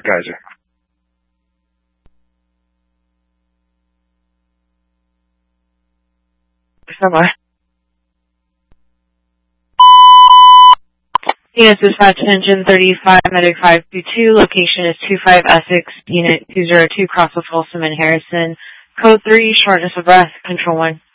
Geyser. Bye-bye. Unit Dispatch Engine 35, Medic 522, location is 25 Essex, Unit 202, Crossville, Folsom, and Harrison. Code 3, shortness of breath, Control 1.